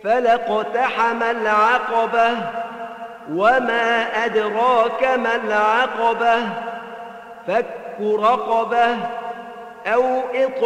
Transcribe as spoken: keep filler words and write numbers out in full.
فلا اقتحم العقبة وما أدراك ما العقبة فك رقبة أو إطعام